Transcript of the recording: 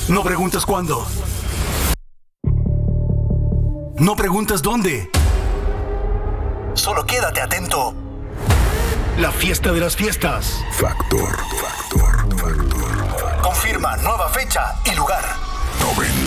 No preguntas cuándo. No preguntas dónde. Solo quédate atento. La fiesta de las fiestas. Factor. Confirma nueva fecha y lugar. 90.